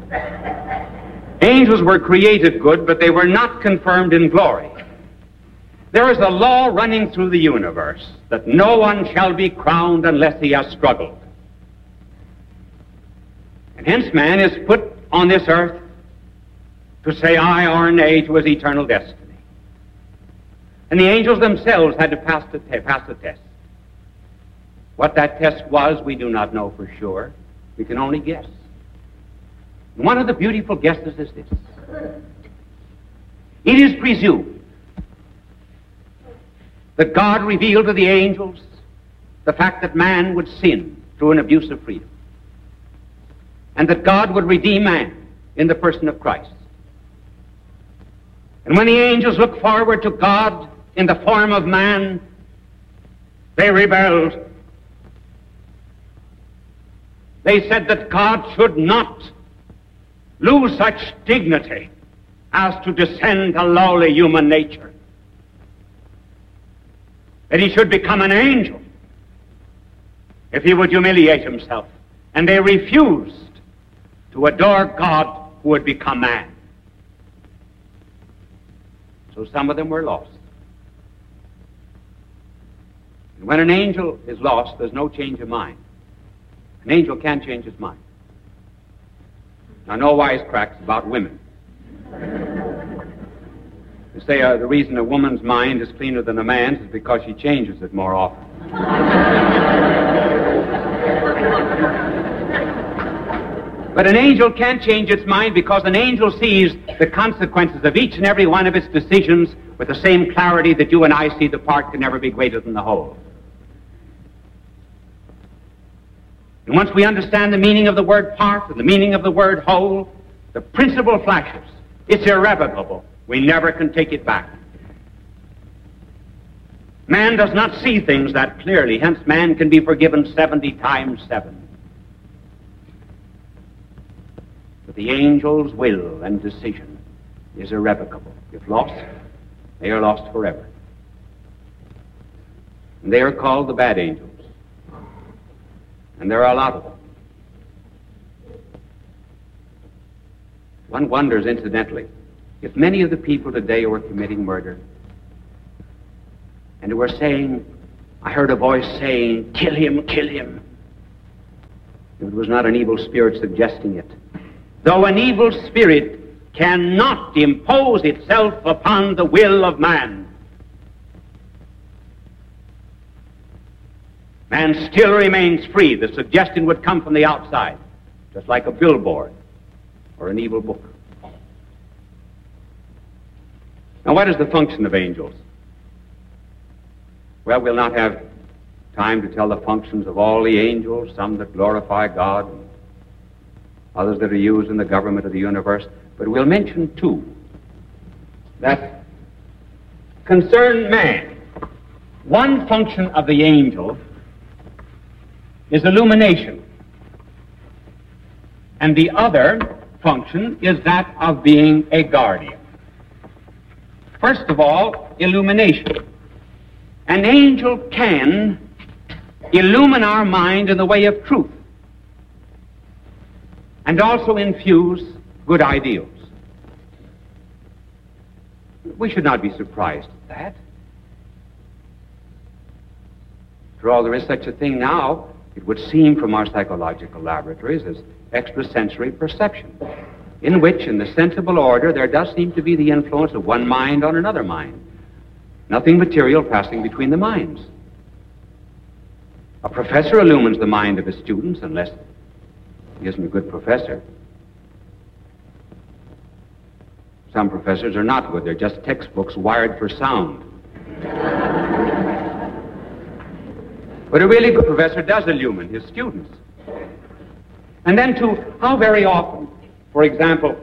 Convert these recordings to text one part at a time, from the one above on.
Angels were created good, but they were not confirmed in glory. There is a law running through the universe that no one shall be crowned unless he has struggled. And hence man is put on this earth to say aye or nay to his eternal destiny. And the angels themselves had to pass the test. What that test was, we do not know for sure. We can only guess. And one of the beautiful guesses is this. It is presumed that God revealed to the angels the fact that man would sin through an abuse of freedom, and that God would redeem man in the person of Christ. And when the angels looked forward to God in the form of man, they rebelled. They said that God should not lose such dignity as to descend to lowly human nature, that he should become an angel if he would humiliate himself. And they refused to adore God who had become man. So some of them were lost. And when an angel is lost, there's no change of mind. An angel can't change his mind. Now, no wisecracks about women. You say the reason a woman's mind is cleaner than a man's is because she changes it more often. But an angel can't change its mind, because an angel sees the consequences of each and every one of its decisions with the same clarity that you and I see the part can never be greater than the whole. And once we understand the meaning of the word part and the meaning of the word whole, the principle flashes. It's irrevocable. We never can take it back. Man does not see things that clearly, hence man can be forgiven 70 times 7. But the angel's will and decision is irrevocable. If lost, they are lost forever. And they are called the bad angels. And there are a lot of them. One wonders, incidentally, if many of the people today who are committing murder and who are saying, I heard a voice saying, kill him, kill him, if it was not an evil spirit suggesting it. Though an evil spirit cannot impose itself upon the will of man, man still remains free. The suggestion would come from the outside, just like a billboard or an evil book. Now, what is the function of angels? Well, we'll not have time to tell the functions of all the angels, some that glorify God, and others that are used in the government of the universe, but we'll mention 2 that concern man. One function of the angel is illumination, and the other function is that of being a guardian. First of all, illumination. An angel can illumine our mind in the way of truth and also infuse good ideals. We should not be surprised at that. After all, there is such a thing now, it would seem from our psychological laboratories, as extrasensory perception, in which, in the sensible order, there does seem to be the influence of one mind on another mind. Nothing material passing between the minds. A professor illumines the mind of his students, unless he isn't a good professor. Some professors are not good. They're just textbooks wired for sound. But a really good professor does illumine his students. And then, too, how very often, for example,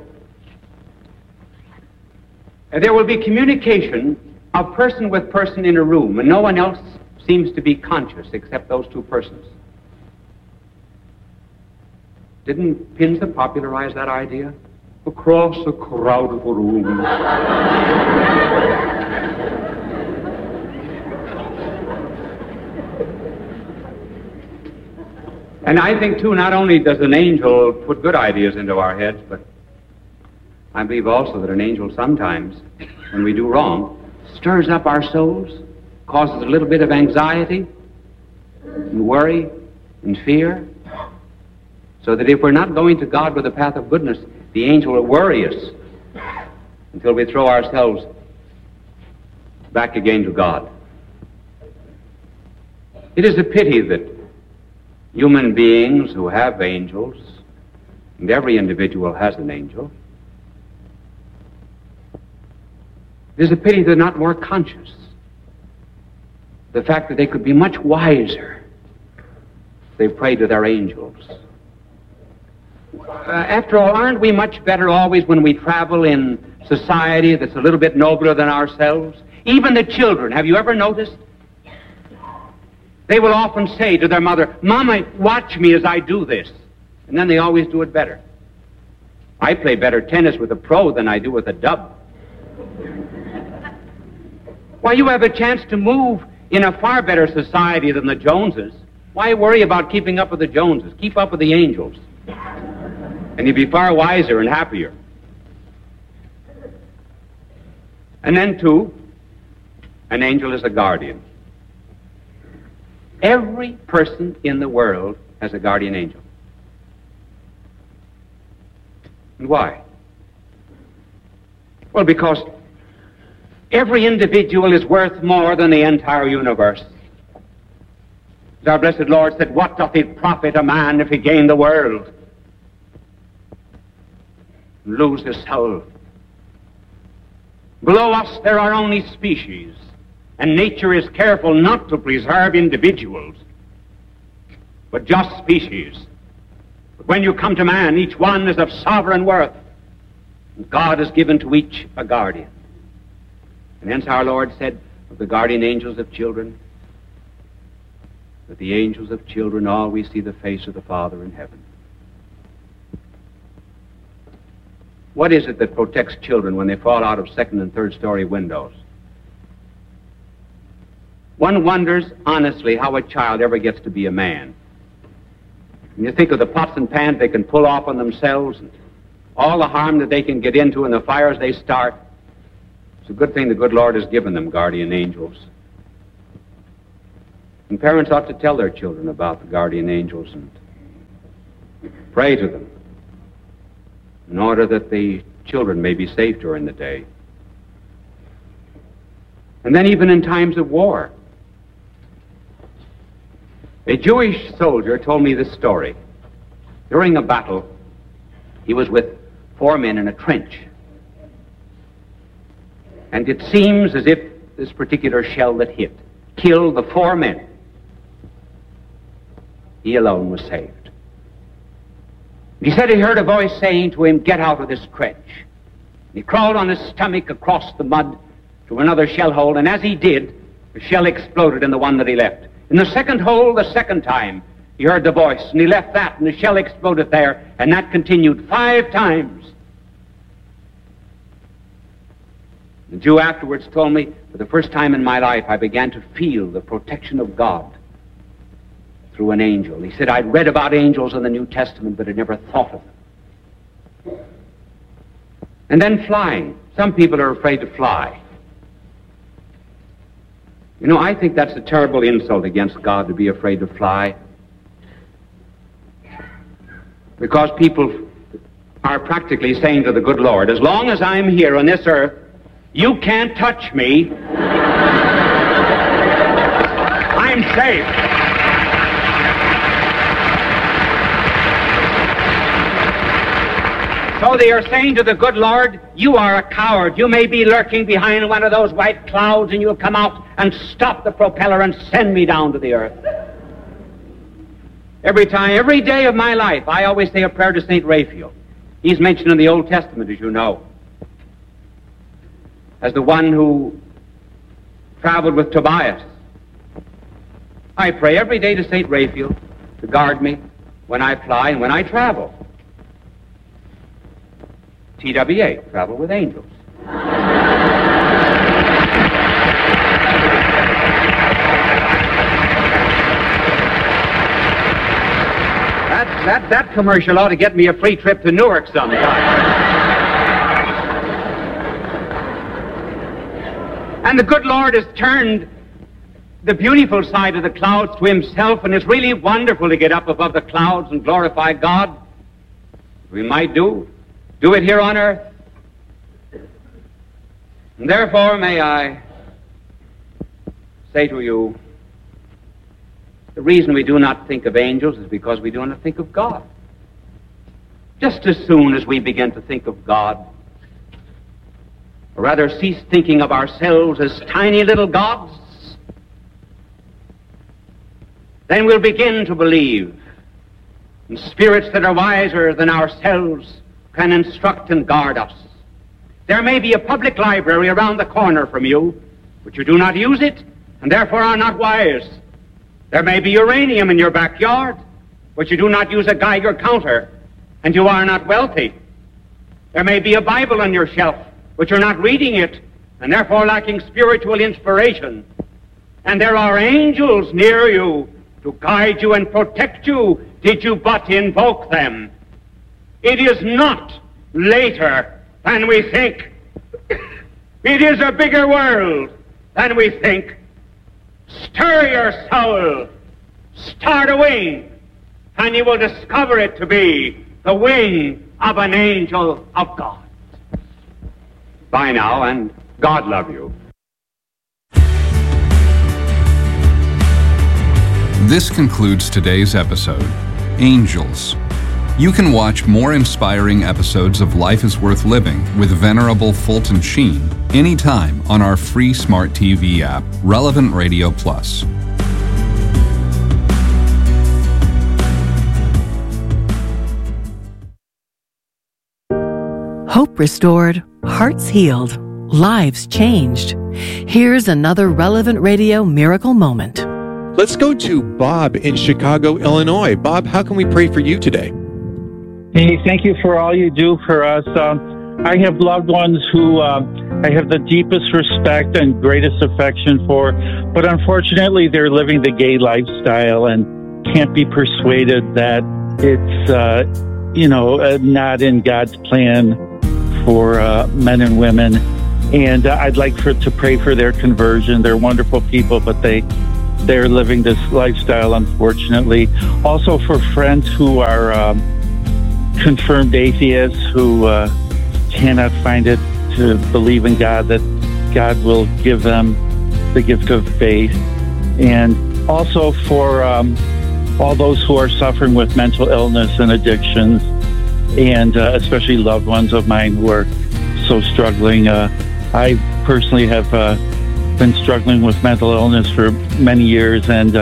there will be communication of person with person in a room, and no one else seems to be conscious except those 2 persons. Didn't Pinza popularize that idea? Across a crowded room. And I think, too, not only does an angel put good ideas into our heads, but I believe also that an angel sometimes, when we do wrong, stirs up our souls, causes a little bit of anxiety and worry and fear, so that if we're not going to God with the path of goodness, the angel will worry us until we throw ourselves back again to God. It is a pity that human beings who have angels, and every individual has an angel, it is a pity they're not more conscious. The fact that they could be much wiser if they prayed to their angels. After all, aren't we much better always when we travel in society that's a little bit nobler than ourselves? Even the children, have you ever noticed? They will often say to their mother, "Mama, watch me as I do this." And then they always do it better. I play better tennis with a pro than I do with a dub. Why, you have a chance to move in a far better society than the Joneses. Why worry about keeping up with the Joneses? Keep up with the angels. And you'd be far wiser and happier. And then, too, an angel is a guardian. Every person in the world has a guardian angel. And why? Well, because every individual is worth more than the entire universe. As our blessed Lord said, "What doth it profit a man if he gain the world and lose his soul?" Below us there are only species, and nature is careful not to preserve individuals, but just species. But when you come to man, each one is of sovereign worth, and God has given to each a guardian. And hence our Lord said of the guardian angels of children, that the angels of children always see the face of the Father in heaven. What is it that protects children when they fall out of second and third story windows? One wonders, honestly, how a child ever gets to be a man. When you think of the pots and pans they can pull off on themselves, and all the harm that they can get into and the fires they start, it's a good thing the good Lord has given them guardian angels. And parents ought to tell their children about the guardian angels and pray to them in order that the children may be safe during the day. And then even in times of war. A Jewish soldier told me this story. During a battle, he was with 4 men in a trench. And it seems as if this particular shell that hit killed the 4 men. He alone was saved. He said he heard a voice saying to him, "Get out of this trench." He crawled on his stomach across the mud to another shell hole, and as he did, the shell exploded in the one that he left. In the second hole, the second time, he heard the voice, and he left that, and the shell exploded there, and that continued 5 times. The Jew afterwards told me, for the first time in my life, I began to feel the protection of God through an angel. He said, I'd read about angels in the New Testament, but had never thought of them. And then flying. Some people are afraid to fly. You know, I think that's a terrible insult against God to be afraid to fly. Because people are practically saying to the good Lord, as long as I'm here on this earth, you can't touch me. I'm safe. So they are saying to the good Lord, you are a coward. You may be lurking behind one of those white clouds, and you'll come out and stop the propeller and send me down to the earth. Every day of my life, I always say a prayer to St. Raphael. He's mentioned in the Old Testament, as you know, as the one who traveled with Tobias. I pray every day to St. Raphael to guard me when I fly and when I travel. TWA, travel with angels. That commercial ought to get me a free trip to Newark sometime. And the good Lord has turned the beautiful side of the clouds to himself, and it's really wonderful to get up above the clouds and glorify God. We might do it here on earth. And therefore, may I say to you, the reason we do not think of angels is because we do not think of God. Just as soon as we begin to think of God, or rather cease thinking of ourselves as tiny little gods, then we'll begin to believe in spirits that are wiser than ourselves can instruct and guard us. There may be a public library around the corner from you, but you do not use it, and therefore are not wise. There may be uranium in your backyard, but you do not use a Geiger counter, and you are not wealthy. There may be a Bible on your shelf, but you're not reading it, and therefore lacking spiritual inspiration. And there are angels near you to guide you and protect you, did you but invoke them. It is not later than we think. It is a bigger world than we think. Stir your soul, start a wing, and you will discover it to be the wing of an angel of God. Bye now, and God love you. This concludes today's episode, Angels. You can watch more inspiring episodes of Life is Worth Living with Venerable Fulton Sheen anytime on our free Smart TV app, Relevant Radio Plus. Hope restored, hearts healed, lives changed. Here's another Relevant Radio miracle moment. Let's go to Bob in Chicago, Illinois. Bob, how can we pray for you today? Hey, thank you for all you do for us. I have loved ones who I have the deepest respect and greatest affection for, but unfortunately they're living the gay lifestyle and can't be persuaded that it's, not in God's plan for men and women. And I'd like to pray for their conversion. They're wonderful people, but they're living this lifestyle, unfortunately. Also for friends who are confirmed atheists who cannot find it to believe in God, that God will give them the gift of faith. And also for all those who are suffering with mental illness and addictions, and especially loved ones of mine who are so struggling. I personally have been struggling with mental illness for many years, and